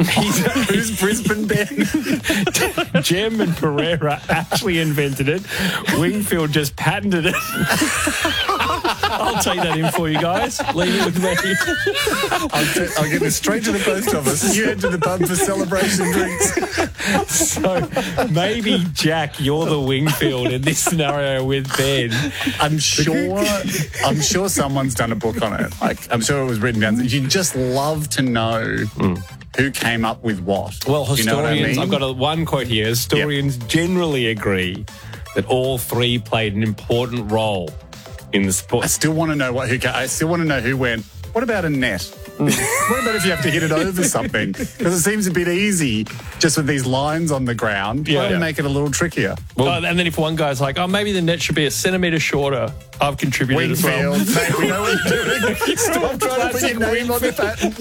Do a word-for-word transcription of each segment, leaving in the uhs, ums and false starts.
He's, who's Brisbane Ben? Jem and Pereira actually invented it. Wingfield just patented it. I'll take that in for you guys. Leave it with me. I'll, t- I'll get this straight to the post office. You head to the pub for celebration drinks. So maybe, Jack, you're the Wingfield in this scenario with Ben. I'm sure I'm sure someone's done a book on it. Like, I'm sure it was written down. You'd just love to know mm. who came up with what. Well, historians, you know what I mean? I've got a, one quote here. Historians yep. generally agree that all three played an important role in the sport. I still want to know what who. I still want to know who went. What about a net? Mm. What about if you have to hit it over something? Because it seems a bit easy just with these lines on the ground. Yeah. Why do you make it a little trickier? Well, oh, and then if one guy's like, oh, maybe the net should be a centimetre shorter, I've contributed Wingfield, as well. Mate, we know what you're doing. Stop trying to put your name on the patent.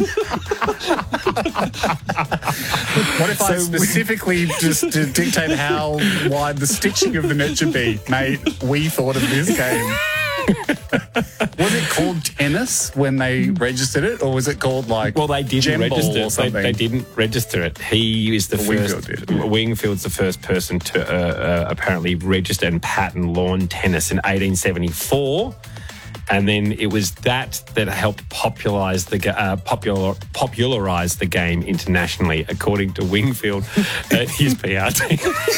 What if so I specifically we... just to dictate how wide the stitching of the net should be? Mate, we thought of this game. Was it called tennis when they registered it, or was it called like well they didn't register or something? They, they didn't register it. He is the well, first Wingfield did. Wingfield's the first person to uh, uh, apparently register and patent lawn tennis in eighteen seventy-four, and then it was that that helped popularize the uh, popular popularize the game internationally, according to Wingfield at his P R team.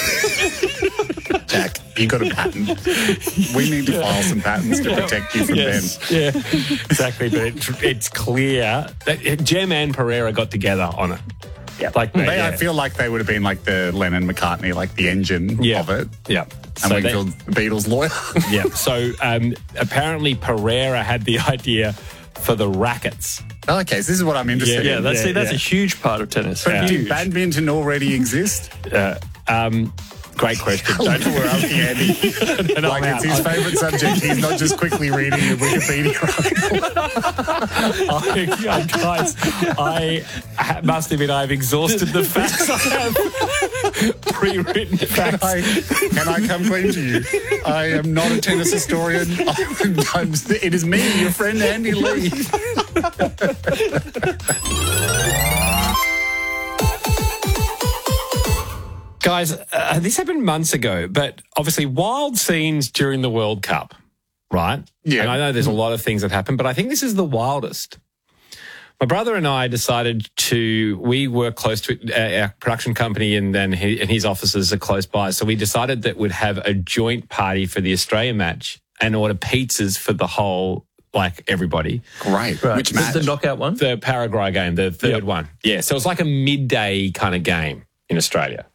Jack, you got a patent. We need to file some patents to protect you from yes. Ben. Yeah, exactly. But it, it's clear that Jem and Pereira got together on it. Yeah, like they, yeah. I feel like they would have been like the Lennon McCartney, like the engine yeah. of it. Yeah, and so Wingfield, the Beatles lawyer. Yeah. So um, apparently Pereira had the idea for the rackets. Oh, okay, so this is what I'm interested yeah, in. Yeah, that's, yeah, see, that's yeah. a huge part of tennis. But yeah. did badminton already exist? Uh, um, Great question. Don't we're up the Andy. Like it's his favourite subject. He's not just quickly reading the Wikipedia article. I, guys, I must admit I've exhausted the facts. I have pre-written facts. Can I, can I come clean to you? I am not a tennis historian. I'm, I'm, it is me, your friend Andy Lee. Guys, uh, this happened months ago, but obviously wild scenes during the World Cup, right? Yeah. And I know there's a lot of things that happen, but I think this is the wildest. My brother and I decided to, we work close to it, uh, our production company and then he, and his offices are close by. So we decided that we'd have a joint party for the Australian match and order pizzas for the whole, like everybody. Great. Right. Which match? The knockout one? The Paraguay game, the third yep. one. Yeah. So it's like a midday kind of game in Australia.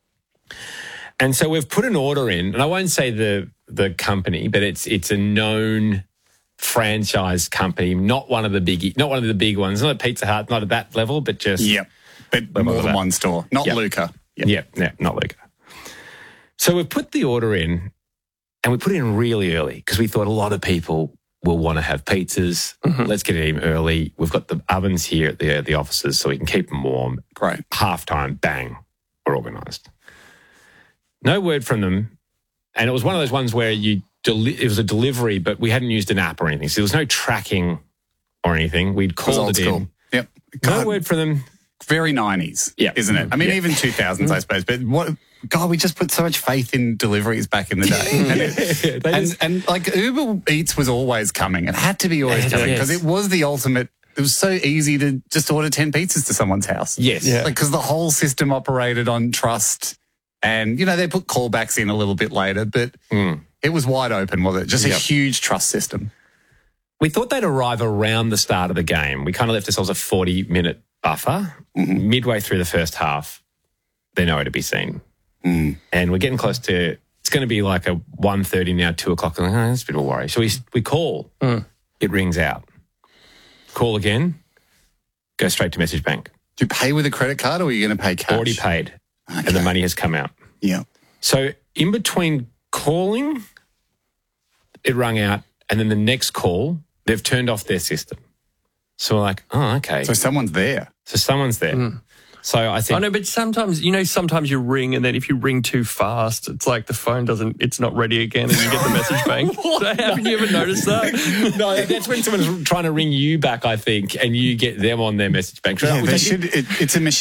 And so we've put an order in, and I won't say the the company, but it's it's a known franchise company, not one of the big, not one of the big ones, not a Pizza Hut, not at that level, but just yep, but more than that. One store, not yep. Luca. Yep. Yeah, yeah, not Luca. So we've put the order in, and we put it in really early because we thought a lot of people will want to have pizzas. Mm-hmm. Let's get it in early. We've got the ovens here at the the offices, so we can keep them warm. Great. Halftime, bang, we're organised. No word from them. And it was one of those ones where you deli- it was a delivery, but we hadn't used an app or anything. So there was no tracking or anything. We'd called it, it in. Yep. God, no word from them. Very nineties, yeah. isn't it? I mean, yeah. even two thousands, I suppose. But what? God, we just put so much faith in deliveries back in the day. and, it, and, just, and like Uber Eats was always coming. It had to be always coming because yes. it was the ultimate. It was so easy to just order ten pizzas to someone's house. Yes. Yeah. Like, because the whole system operated on trust. And, you know, they put callbacks in a little bit later, but mm. it was wide open, wasn't it? Just yep. a huge trust system. We thought they'd arrive around the start of the game. We kind of left ourselves a forty-minute buffer. Mm-hmm. Midway through the first half, they're nowhere to be seen. Mm. And we're getting close to, it's going to be like a one thirty now, two o'clock. Like, oh, that's a bit of a worry. So we, we call. Mm. It rings out. Call again. Go straight to Message Bank. Do you pay with a credit card or are you going to pay cash? Already paid. Okay. And the money has come out. Yeah. So in between calling, it rung out, and then the next call, they've turned off their system. So we're like, oh, okay. So someone's there. So someone's there. Mm. So I think... I know, but sometimes, you know, sometimes you ring and then if you ring too fast, it's like the phone doesn't, it's not ready again and you get the message bank. Haven't you ever noticed that? No, that's when someone's trying to ring you back, I think, and you get them on their message bank. Yeah, they should, it, it's a machine.